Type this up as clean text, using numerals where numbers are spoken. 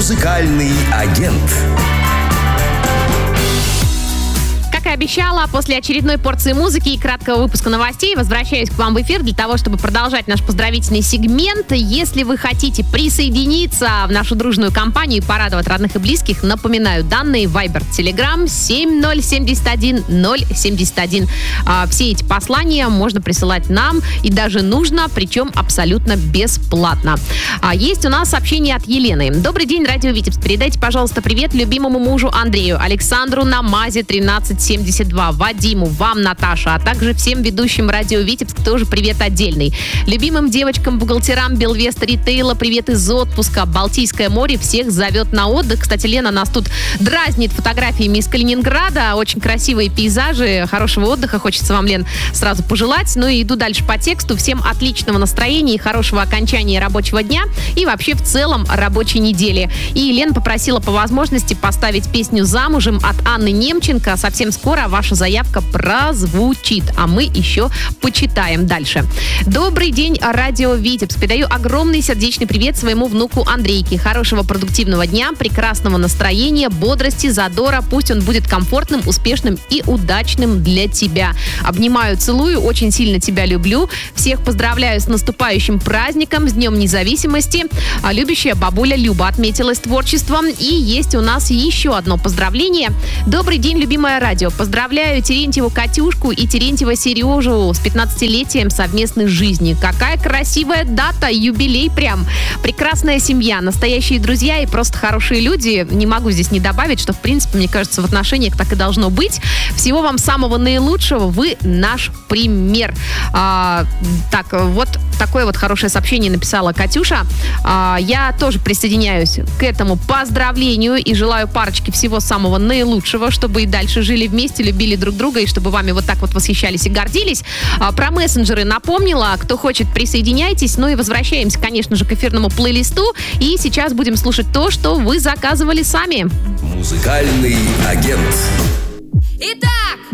Музыкальный агент. Как и обещала, после очередной порции музыки и краткого выпуска новостей возвращаюсь к вам в эфир для того, чтобы продолжать наш поздравительный сегмент. Если вы хотите присоединиться в нашу дружную компанию и порадовать родных и близких, напоминаю, данные Viber, Telegram 7071 071. Все эти послания можно присылать нам и даже нужно, причем абсолютно бесплатно. Есть у нас сообщение от Елены. Добрый день, Радио Витебск. Передайте, пожалуйста, привет любимому мужу Андрею, Александру на МАЗе 1372, Вадиму, вам, Наташа, а также всем ведущим Радио Витебск тоже привет отдельный. Любимым девочкам-бухгалтерам Белвеста Ритейла привет из отпуска. Балтийское море всех зовет на отдых. Кстати, Лена нас тут дразнит фотографиями из Калининграда. Очень красивые пейзажи, хорошего отдыха. Хочется вам, Лен, сразу пожелать. Ну и иду дальше по тексту. Всем отличного настроения и хорошего окончания рабочего дня и вообще в целом рабочей недели. И Лена попросила по возможности поставить песню «Замужем» от Анны Немченко. Совсем скоро ваша заявка прозвучит, а мы еще почитаем дальше. Добрый день, Радио Витебск. Передаю огромный сердечный привет своему внуку Андрейке. Хорошего продуктивного дня, прекрасного настроения, бодрости, задора. Пусть он будет комфортным, успешным и удачным для тебя. Обнимаю, целую, очень сильно тебя люблю. Всех поздравляю с наступающим праздником, с Днем независимости. Любящая бабуля Люба отметилась творчеством. И есть у нас еще одно поздравление. Добрый день, любимое радио. Поздравляю Терентьеву Катюшку и Терентьева Сережу с 15-летием совместной жизни. Какая красивая дата, юбилей прям. Прекрасная семья, настоящие друзья и просто хорошие люди. Не могу здесь не добавить, что, в принципе, мне кажется, в отношениях так и должно быть. Всего вам самого наилучшего. Вы наш пример. Так, вот такое вот хорошее сообщение написала Катюша. Я тоже присоединяюсь к этому поздравлению и желаю парочке всего самого наилучшего, чтобы и дальше жили вместе, любили друг друга и чтобы вами вот так вот восхищались и гордились. Про мессенджеры напомнила. Кто хочет, присоединяйтесь. Ну и возвращаемся, конечно же, к эфирному плейлисту. И сейчас будем слушать то, что вы заказывали сами. Музыкальный агент. Итак,